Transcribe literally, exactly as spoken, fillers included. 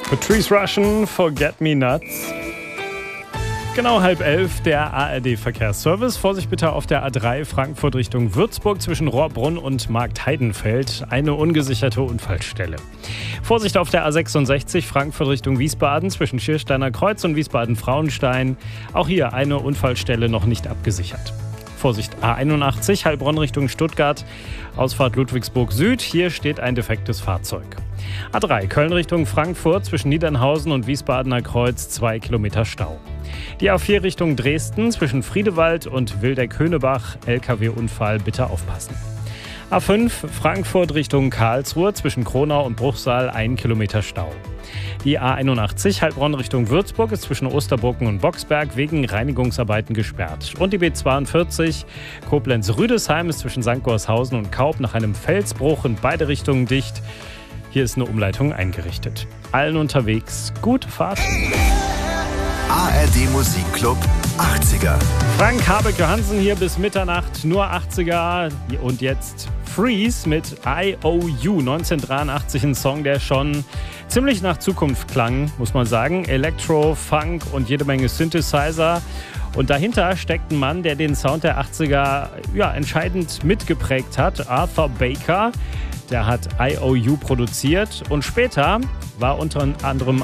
Patrice Rushen, Forget Me Nuts. Genau halb elf, der A R D-Verkehrsservice. Vorsicht bitte auf der A drei Frankfurt Richtung Würzburg zwischen Rohrbrunn und Marktheidenfeld. Eine ungesicherte Unfallstelle. Vorsicht auf der A sechsundsechzig Frankfurt Richtung Wiesbaden zwischen Schiersteiner Kreuz und Wiesbaden-Frauenstein. Auch hier eine Unfallstelle noch nicht abgesichert. Vorsicht A einundachtzig Heilbronn Richtung Stuttgart, Ausfahrt Ludwigsburg Süd. Hier steht ein defektes Fahrzeug. A drei Köln Richtung Frankfurt zwischen Niedernhausen und Wiesbadener Kreuz, zwei Kilometer Stau. Die A vier Richtung Dresden zwischen Friedewald und Wildeck-Höhnebach, L K W-Unfall, bitte aufpassen. A fünf Frankfurt Richtung Karlsruhe zwischen Kronau und Bruchsal, ein Kilometer Stau. Die A einundachtzig Heilbronn Richtung Würzburg ist zwischen Osterbrücken und Boxberg wegen Reinigungsarbeiten gesperrt. Und die B zweiundvierzig Koblenz-Rüdesheim ist zwischen Sankt Gorshausen und Kaub nach einem Felsbruch in beide Richtungen dicht. Hier ist eine Umleitung eingerichtet. Allen unterwegs gute Fahrt. A R D Musikclub achtziger. Frank Habeck Johansen hier bis Mitternacht, nur achtziger. Und jetzt Freeze mit I O U, neunzehnhundertdreiundachtzig, ein Song, der schon ziemlich nach Zukunft klang, muss man sagen. Elektro, Funk und jede Menge Synthesizer. Und dahinter steckt ein Mann, der den Sound der achtziger ja, entscheidend mitgeprägt hat, Arthur Baker. Der hat I O U produziert und später war unter anderem